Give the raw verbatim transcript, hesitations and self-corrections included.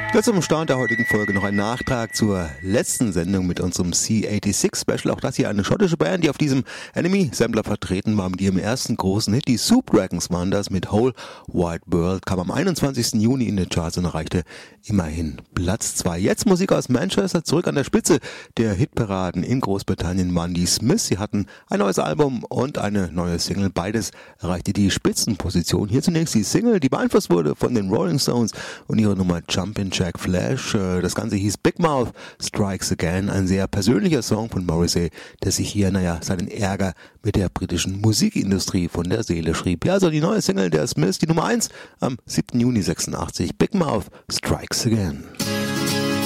Ja, zum Start der heutigen Folge noch ein Nachtrag zur letzten Sendung mit unserem C sechsundachtzig Special. Auch das hier eine schottische Band, die auf diesem Enemy-Sampler vertreten war mit ihrem ersten großen Hit. Die Soup Dragons waren das mit Whole Wide World, kam am einundzwanzigsten Juni in den Charts und erreichte immerhin Platz zwei. Jetzt Musik aus Manchester, zurück an der Spitze der Hitparaden in Großbritannien waren die Smiths. Sie hatten ein neues Album und eine neue Single. Beides erreichte die Spitzenposition. Hier zunächst die Single, die beeinflusst wurde von den Rolling Stones und ihre Nummer Jumpin' Jack Flash. Das Ganze hieß Big Mouth Strikes Again, ein sehr persönlicher Song von Morrissey, der sich hier, naja, seinen Ärger mit der britischen Musikindustrie von der Seele schrieb. Ja, also die neue Single der Smiths, die Nummer eins am siebten Juni sechsundachtzig, Big Mouth Strikes Again.